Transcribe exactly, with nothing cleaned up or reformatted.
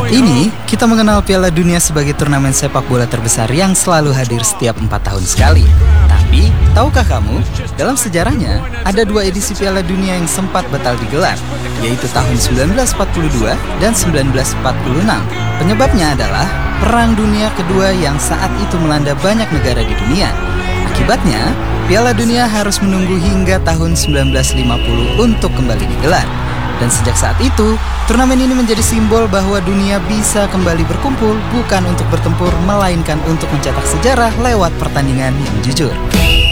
Saat ini, kita mengenal Piala Dunia sebagai turnamen sepak bola terbesar yang selalu hadir setiap empat tahun sekali. Tapi, tahukah kamu, dalam sejarahnya, ada dua edisi Piala Dunia yang sempat batal digelar, yaitu tahun sembilan belas empat puluh dua dan sembilan belas empat puluh enam. Penyebabnya adalah Perang Dunia Kedua yang saat itu melanda banyak negara di dunia. Akibatnya, Piala Dunia harus menunggu hingga tahun sembilan belas lima puluh untuk kembali digelar. Dan sejak saat itu, turnamen ini menjadi simbol bahwa dunia bisa kembali berkumpul bukan untuk bertempur, melainkan untuk mencetak sejarah lewat pertandingan yang jujur.